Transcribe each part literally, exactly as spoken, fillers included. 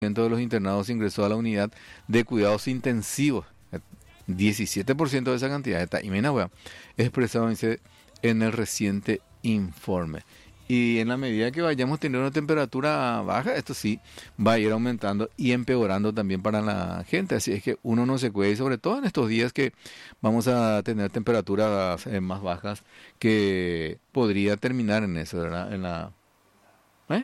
de los internados ingresó a la unidad de cuidados intensivos. diecisiete por ciento de esa cantidad está imena, expresado dice, en el reciente informe. Y en la medida que vayamos teniendo una temperatura baja, esto sí va a ir aumentando y empeorando también para la gente. Así es que uno no se cuide, sobre todo en estos días que vamos a tener temperaturas eh, más bajas, que podría terminar en eso, ¿verdad? En la... ¿Eh?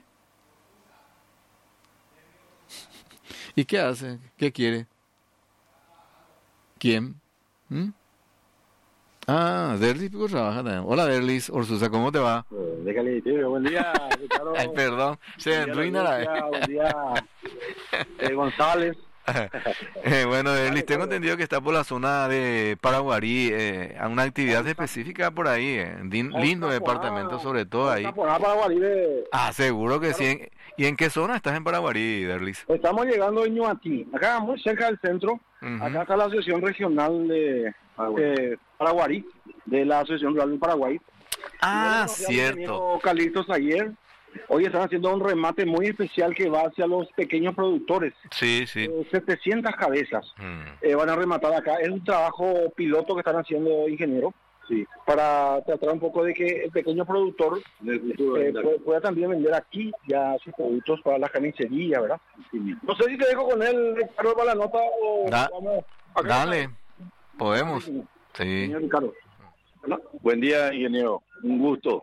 ¿Y qué hace? ¿Qué quiere? ¿Quién? ¿Mm? Ah, Derlis Pico trabaja también. Hola Derlis, Orsusa, ¿cómo te va? Eh, déjale, tío. Buen día, Ricardo. Ay, perdón, se Buen día, enruina la... Lucía. Buen día, eh, González. eh, bueno, Derlis, Dale, tengo Ricardo. entendido que está por la zona de Paraguarí, eh, a una actividad específica por ahí, eh, din- Vamos lindo a departamento poner- sobre todo vamos ahí. a poner para Guarí de- Ah, seguro que Claro. sí. ¿En- ¿Y en qué zona estás en Paraguarí, Derlis? Estamos llegando a Ñuatí, acá muy cerca del centro. Ujú. Acá está la Asociación Regional de eh, Paraguarí, de la Asociación Rural del Paraguay. Ah, Y bueno, ya cierto. venido Carlitos ayer. Hoy están haciendo un remate muy especial que va hacia los pequeños productores. Sí, sí. Eh, setecientas cabezas Mm. eh, van a rematar acá. Es un trabajo piloto que están haciendo ingenieros, sí, para tratar un poco de que el pequeño productor eh, pueda, pueda también vender aquí ya sus productos para la carnicería, ¿verdad? Sí. No sé si te dejo con él, Ricardo, para la nota o Da- vamos acá. Dale, podemos. Sí, Sí. señor Ricardo. ¿Hola? Buen día, ingeniero. Un gusto.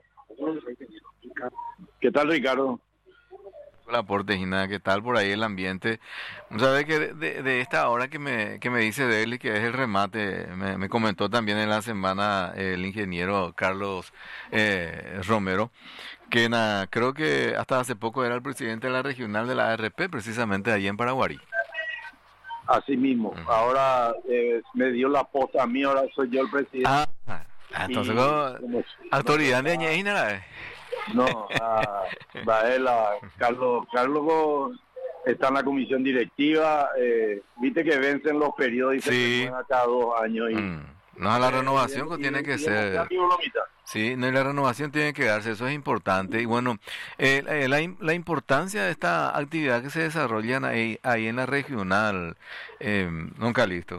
¿Qué tal, Ricardo? El aporte, Gina, ¿qué tal por ahí el ambiente? Sabes que de, de, de esta hora que me, que me dice Deli, que es el remate, me, me comentó también en la semana el ingeniero Carlos eh, Romero, que na- creo que hasta hace poco era el presidente de la regional de la A R P, precisamente allí en Paraguarí. Así mismo. Ujú. Ahora eh, me dio la posta a mí, ahora soy yo el presidente. Ah, entonces, Y- como como- autoridad de Añejín, No, a, va él, a Carlos, Carlos está en la comisión directiva. Eh, Viste que vencen los periodos y Sí. se renuevan cada dos años. Y, Mm, no, la renovación que y- tiene y- que y ser... hemos tenido la mitad. Sí, no, y la renovación tiene que darse, eso es importante. Y bueno, eh, eh, la, im- la importancia de esta actividad que se desarrollan ahí, ahí en la regional, eh, don Calixto.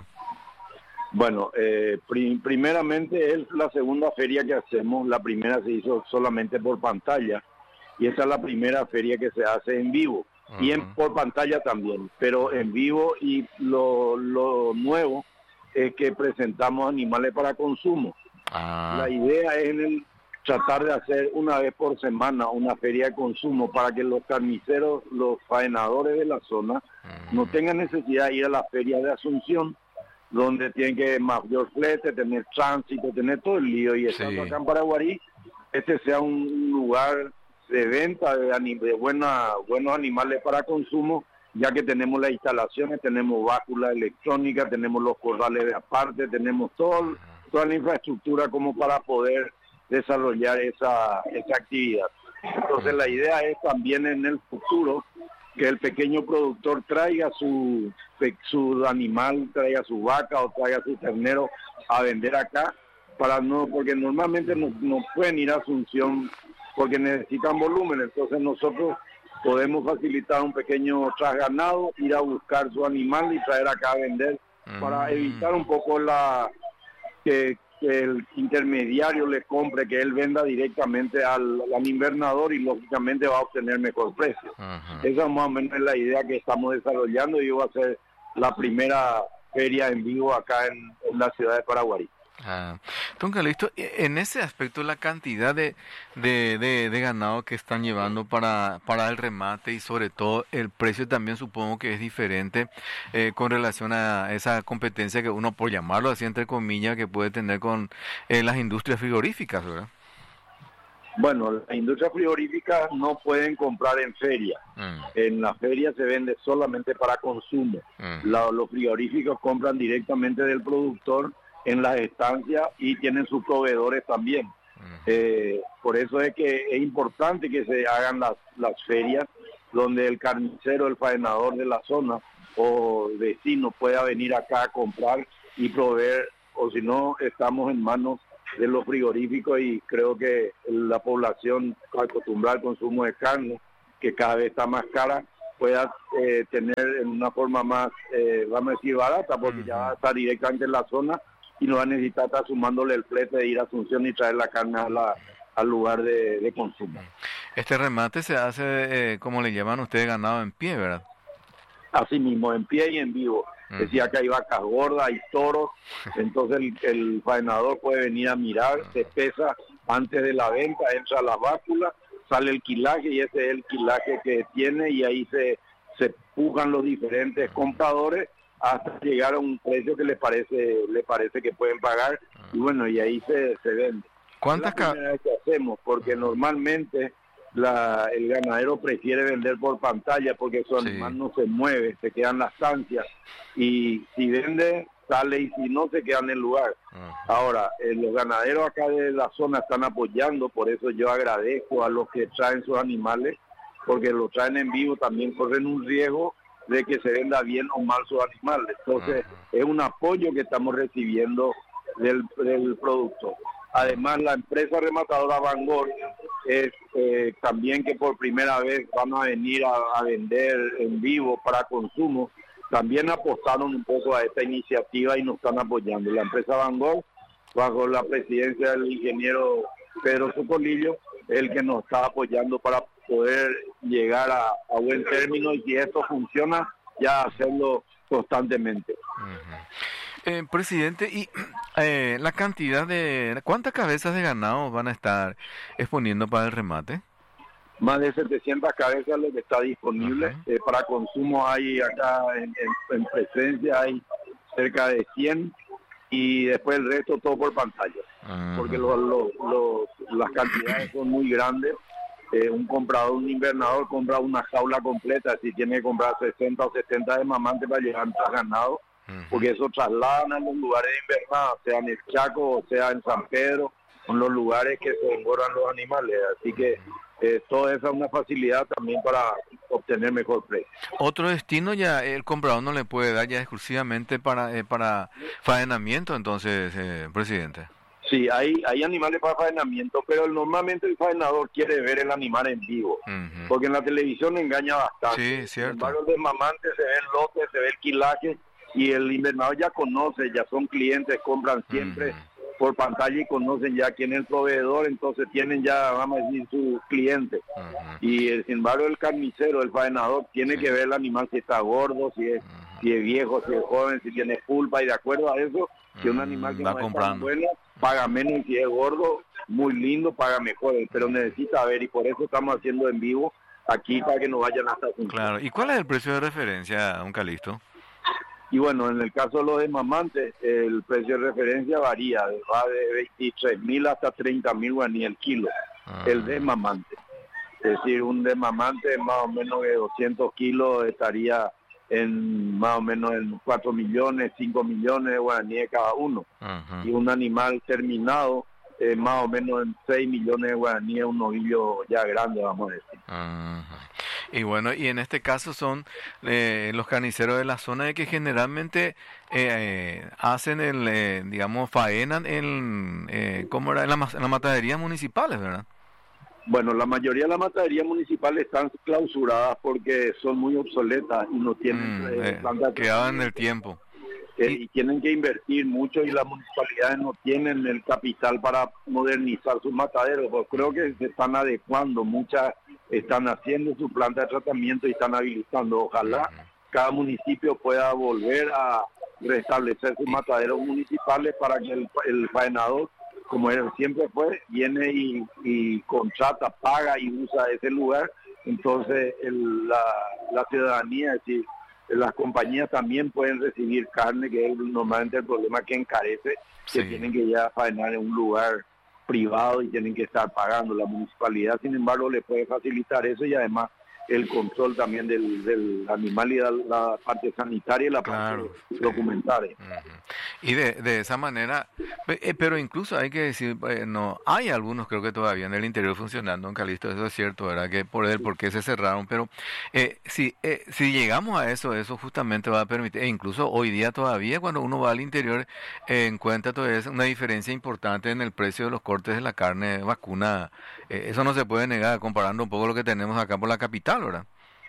Bueno, eh, pri- primeramente es la segunda feria que hacemos. La primera se hizo solamente por pantalla y esta es la primera feria que se hace en vivo y en, Ujú. por pantalla también, pero en vivo. Y lo, lo nuevo es que presentamos animales para consumo. Ah, La idea es en el tratar de hacer una vez por semana una feria de consumo para que los carniceros, los faenadores de la zona no ujú. tengan necesidad de ir a la feria de Asunción, donde tienen que mayor flete, tener tránsito, tener todo el lío. Y estando Sí. acá en Paraguarí, este sea un lugar de venta de, anim- de buena, buenos animales para consumo, ya que tenemos las instalaciones, tenemos báscula electrónica, tenemos los corrales de aparte, tenemos todo, toda la infraestructura como para poder desarrollar esa, esa actividad. Entonces la idea es también en el futuro que el pequeño productor traiga su, pe- su animal, traiga su vaca o traiga su ternero a vender acá, para no, porque normalmente no, no pueden ir a Asunción porque necesitan volumen. Entonces nosotros podemos facilitar un pequeño trasganado, ir a buscar su animal y traer acá a vender, para Mm. evitar un poco la que, que el intermediario le compre, que él venda directamente al, al invernador y lógicamente va a obtener mejor precio. Ujú. Esa más o menos es la idea que estamos desarrollando y va a ser la primera feria en vivo acá en, en la ciudad de Paraguarí. Ah, don Calixto, e- en ese aspecto, la cantidad de, de, de, de ganado que están llevando para, para el remate y sobre todo el precio también supongo que es diferente eh, con relación a esa competencia que uno, por llamarlo así entre comillas, que puede tener con eh, las industrias frigoríficas, ¿verdad? Bueno, las industrias frigoríficas no pueden comprar en feria. Mm, En la feria se vende solamente para consumo. mm, La- los frigoríficos compran directamente del productor en las estancias y tienen sus proveedores también. mm. Eh, por eso es que es importante que se hagan las, las ferias donde el carnicero, el faenador de la zona o vecino pueda venir acá a comprar y proveer, o si no, estamos en manos de los frigoríficos y creo que la población acostumbrada al consumo de carne, que cada vez está más cara, pues pueda eh, tener en una forma más, eh, vamos a decir, barata, porque uh-huh. ya va a estar directamente en la zona y no va a necesitar estar sumándole el flete de ir a Asunción y traer la carne a la, al lugar de, de consumo. Este remate se hace, eh, como le llaman ustedes, ganado en pie, ¿verdad? Así mismo, en pie y en vivo. Uh-huh. Decía que hay vacas gordas, hay toros, entonces el, el faenador puede venir a mirar, uh-huh. se pesa antes de la venta, entra a la báscula, sale el quilaje y ese es el quilaje que tiene y ahí se, se pujan los diferentes compradores hasta llegar a un precio que les parece le parece que pueden pagar y bueno, y ahí se, se vende. ¿Cuántas es la primera vez que hacemos? Porque normalmente la, el ganadero prefiere vender por pantalla porque su animal sí. no se mueve, se queda en las estancias y si vende sale y si no se queda en el lugar. Uh-huh. Ahora, eh, los ganaderos acá de la zona están apoyando, por eso yo agradezco a los que traen sus animales, porque los traen en vivo, también corren un riesgo de que se venda bien o mal sus animales. Entonces, uh-huh. es un apoyo que estamos recibiendo del, del producto. Además, la empresa rematadora Bangor es eh, también que por primera vez van a venir a, a vender en vivo para consumo. También apostaron un poco a esta iniciativa y nos están apoyando. La empresa Bangor, bajo la presidencia del ingeniero Pedro Socolillo, es el que nos está apoyando para poder llegar a, a buen término y si esto funciona, ya hacerlo constantemente. Uh-huh. Eh, presidente, y eh, la cantidad de... ¿Cuántas cabezas de ganado van a estar exponiendo para el remate? Más de setecientas cabezas lo que está disponible. Uh-huh. Eh, para consumo hay acá en, en, en presencia hay cerca de cien y después el resto todo por pantalla. Uh-huh. Porque lo, lo, lo, las cantidades son muy grandes. Eh, un comprador, un invernador compra una jaula completa, si tiene que comprar sesenta o setenta de mamantes para llegar a ganado, uh-huh. porque eso trasladan a los lugares de invernada, sea en el Chaco o sea en San Pedro, son los lugares que se engordan los animales, así que eh, toda esa es una facilidad también para obtener mejor precio. Otro destino ya el comprador no le puede dar ya exclusivamente para eh, para faenamiento, entonces, eh, presidente. Sí, hay hay animales para faenamiento, pero normalmente el faenador quiere ver el animal en vivo, uh-huh. porque en la televisión engaña bastante. Sí, cierto. En varios desmamantes se ve el lote, se ve el quilaje, y el invernador ya conoce, ya son clientes, compran siempre uh-huh. por pantalla y conocen ya quién es el proveedor, entonces tienen ya, vamos a decir, sus clientes. Uh-huh. Y el, sin embargo el carnicero, el faenador, tiene sí. que ver el animal si está gordo, si es, uh-huh. si es viejo, si es joven, si tiene pulpa, y de acuerdo a eso, si un animal que va no comprando. es tan bueno, paga menos, y si es gordo, muy lindo, paga mejor, pero necesita ver, y por eso estamos haciendo en vivo aquí para que no vayan hasta su... Claro, ¿y cuál es el precio de referencia, don Calixto? Y bueno, en el caso de los desmamantes, el precio de referencia varía, va de veintitrés mil hasta treinta mil guaraníes el kilo, ah. el desmamante. Es decir, un desmamante más o menos de doscientos kilos estaría en más o menos en cuatro millones, cinco millones de guaraníes cada uno. Uh-huh. Y un animal terminado, eh, más o menos en seis millones de guaraníes, un novillo ya grande, vamos a decir. Uh-huh. Y bueno, y en este caso son eh, los carniceros de la zona de que generalmente eh, hacen el, eh, digamos, faenan en, eh, ¿cómo era? En, la, en las mataderías municipales, ¿verdad? Bueno, la mayoría de las mataderías municipales están clausuradas porque son muy obsoletas y no tienen... Mm, eh, eh, quedaban en el tiempo. Eh, y tienen que invertir mucho y las municipalidades no tienen el capital para modernizar sus mataderos. Pues creo que se están adecuando, muchas están haciendo su planta de tratamiento y están habilitando. Ojalá uh-huh. cada municipio pueda volver a restablecer sus mataderos municipales para que el, el faenador, como él siempre fue, viene y, y contrata, paga y usa ese lugar. Entonces el, la, la ciudadanía, es decir, las compañías también pueden recibir carne, que es normalmente el problema que encarece, sí. que tienen que ya faenar en un lugar privado y tienen que estar pagando. La municipalidad, sin embargo, le puede facilitar eso y además el control también del, del animal y la, la parte sanitaria y la claro, parte sí. documental. Uh-huh. Y de, de esa manera, eh, pero incluso hay que decir, eh, no hay algunos creo que todavía en el interior funcionando en Calixto, eso es cierto, ¿verdad? Que por el por qué se cerraron, pero eh, si eh, si llegamos a eso, eso justamente va a permitir, e incluso hoy día todavía cuando uno va al interior eh, encuentra todavía una diferencia importante en el precio de los cortes de la carne vacuna, eh, eso no se puede negar comparando un poco lo que tenemos acá por la capital, ¿verdad?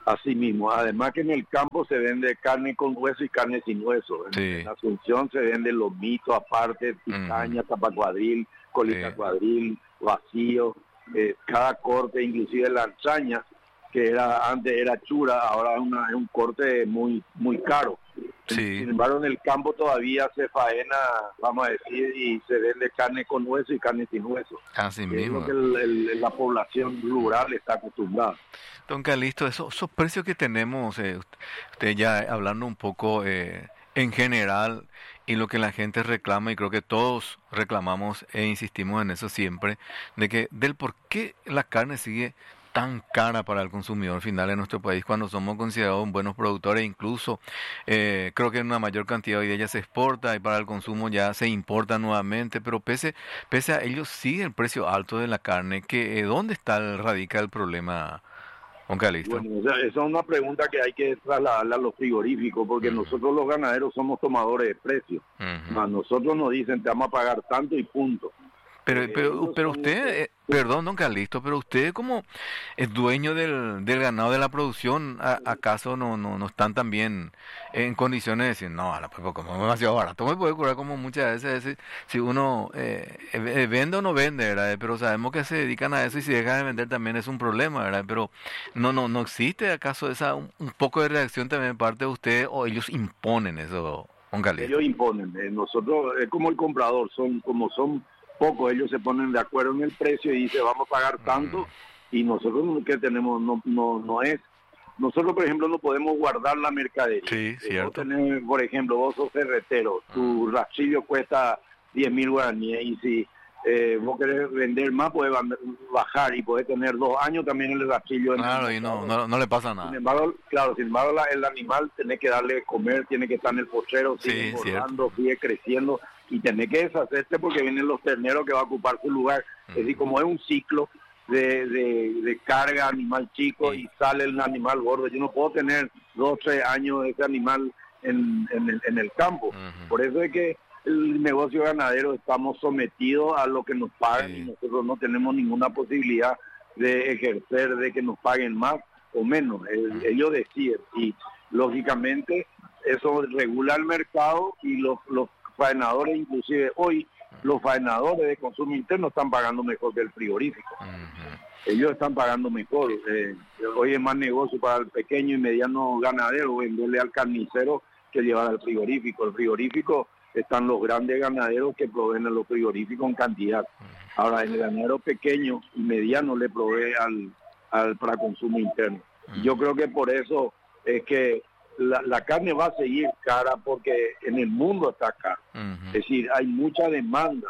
Así mismo, además que en el campo se vende carne con hueso y carne sin hueso. En, Sí. en Asunción se vende lomito aparte, picaña, Ujú. tapa cuadril, colita Sí. cuadril, vacío, eh, cada corte, inclusive la entraña, que era antes era chura, ahora es, una, es un corte muy muy caro. Sí. Sin embargo, en el campo todavía se faena, vamos a decir, y se vende carne con hueso y carne sin hueso. Así Es mismo. lo que el- el- la población rural está acostumbrada. Don Calisto, esos, esos precios que tenemos, eh, usted, usted ya hablando un poco eh, en general y lo que la gente reclama, y creo que todos reclamamos e insistimos en eso siempre, de que del por qué la carne sigue tan cara para el consumidor final en nuestro país cuando somos considerados buenos productores, incluso eh, creo que en una mayor cantidad hoy de ella se exporta y para el consumo ya se importa nuevamente, pero pese, pese a ello sigue el precio alto de la carne, que eh, ¿dónde está el, radica el problema? Ok, listo. Bueno, esa, esa es una pregunta que hay que trasladarla a los frigoríficos, porque Ujú, nosotros los ganaderos somos tomadores de precios. ujú. A nosotros nos dicen, te vamos a pagar tanto y punto. Pero, Eh, pero, ellos pero son los usted, que... eh, perdón, don Carlisto, pero usted como es dueño del, del ganado de la producción, ¿a- ¿acaso no, no, no están también en condiciones de decir, no, ahora pues como es demasiado barato, me puede curar como muchas veces si, si uno eh, eh, vende o no vende, ¿verdad? Pero sabemos que se dedican a eso y si dejan de vender también es un problema, ¿verdad? Pero no, no, no existe acaso esa un, un poco de reacción también de parte de usted o ellos imponen eso, don Carlisto. Ellos imponen. Eh, nosotros, es como el comprador, son como son pocos, ellos se ponen de acuerdo en el precio y dicen, vamos a pagar Mm, tanto, y nosotros lo que tenemos no, no, no es... Nosotros, por ejemplo, no podemos guardar la mercadería. sí, Eh, vos cierto. tenés, por ejemplo, vos sos ferretero, Mm. tu rastrillo cuesta diez mil guaraníes y si eh, vos querés vender más, puedes bajar y podés tener dos años también el rastrillo en el Claro, y no, mercado. no, no le pasa Sin nada. embargo, claro, sin embargo, la- el animal tiene que darle de comer, tiene que estar en el potrero, sigue Sí, cierto. engordando, sigue creciendo y tiene que deshacerte porque vienen los terneros que va a ocupar su lugar. Es decir, Mm. como es un ciclo de, de, de carga animal chico Y, y sale el animal gordo. Yo no puedo tener dos o tres años de ese animal en, en, el, en el campo. ujú, Por eso es que el negocio ganadero estamos sometidos a lo que nos pagan y sí. nosotros no tenemos ninguna posibilidad de ejercer, de que nos paguen más o menos. El- Mm. ellos deciden y lógicamente eso regula el mercado y los, los faenadores, inclusive hoy, los faenadores de consumo interno están pagando mejor que el frigorífico. Ujú. Ellos están pagando mejor. Eh, hoy es más negocio para el pequeño y mediano ganadero venderle al carnicero que llevar al frigorífico. El frigorífico están los grandes ganaderos que proveen a los frigoríficos en cantidad. Ahora, el ganadero pequeño y mediano le provee al, al para consumo interno. Y yo creo que por eso es que la, la carne va a seguir cara porque en el mundo está cara. Ujú. Es decir, hay mucha demanda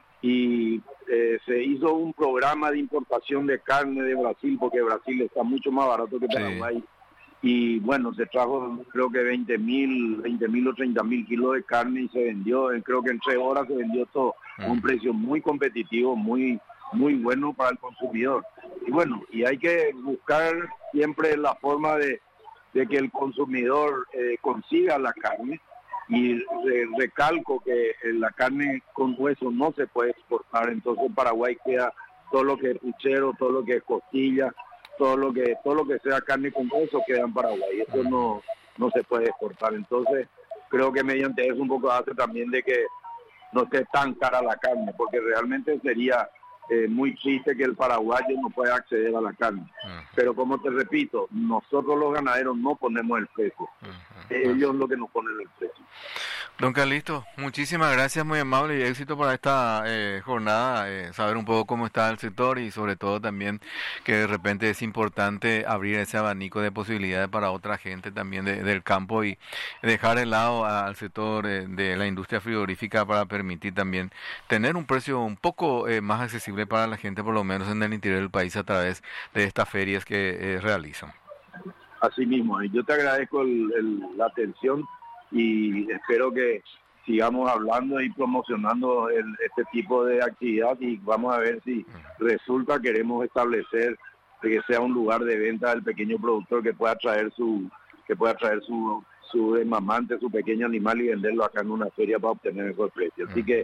y eh, se hizo un programa de importación de carne de Brasil porque Brasil está mucho más barato que Sí. Paraguay. Y bueno, se trajo creo que veinte mil, veinte mil o treinta mil kilos de carne y se vendió, eh, creo que en tres horas se vendió todo a un Ujú. precio muy competitivo, muy muy bueno para el consumidor. Y bueno, y hay que buscar siempre la forma de, de que el consumidor eh, consiga la carne. Y re- recalco que eh, la carne con hueso no se puede exportar, entonces en Paraguay queda todo lo que es puchero, todo lo que es costilla, todo lo que todo lo que sea carne con hueso queda en Paraguay, eso no no se puede exportar. Entonces creo que mediante eso un poco hace también de que no esté tan cara la carne, porque realmente sería eh, muy triste que el paraguayo no pueda acceder a la carne. Ujú. Pero como te repito, nosotros los ganaderos no ponemos el precio, Ujú. ellos lo que nos ponen el precio. Don Carlisto, muchísimas gracias, muy amable y éxito para esta eh, jornada, eh, saber un poco cómo está el sector y sobre todo también que de repente es importante abrir ese abanico de posibilidades para otra gente también de- del campo y dejar de lado a- al sector eh, de la industria frigorífica para permitir también tener un precio un poco eh, más accesible para la gente, por lo menos en el interior del país a través de estas ferias que eh, realizan. Así mismo, y yo te agradezco el- el- la atención y espero que sigamos hablando y promocionando el- este tipo de actividad y vamos a ver si resulta, queremos establecer que sea un lugar de venta del pequeño productor que pueda traer su que pueda traer su su demamante, su pequeño animal y venderlo acá en una feria para obtener mejor precio. Así que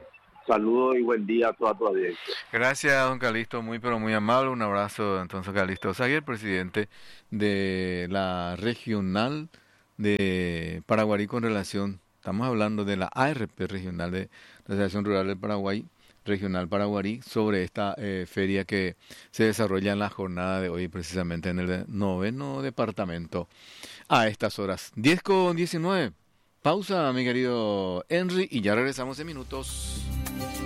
Saludos y buen día a toda tu audiencia. Gracias, don Calixto, muy pero muy amable. Un abrazo, entonces, Calixto Zaguer, presidente de la regional de Paraguarí con relación, estamos hablando de la A R P regional de la Asociación Rural del Paraguay, regional Paraguarí, sobre esta eh, feria que se desarrolla en la jornada de hoy, precisamente en el noveno departamento, a estas horas. diez con diecinueve. Pausa, mi querido Henry, y ya regresamos en minutos.